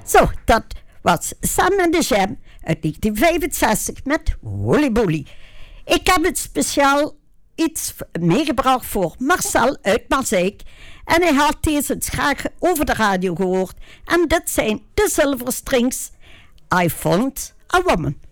Zo, dat was Sam and the Jam uit 1965 met Woolly Bully. Ik heb het speciaal iets meegebracht voor Marcel uit Mazeik. En hij had deze graag over de radio gehoord. En dit zijn de Silver Strings. I Found a Woman.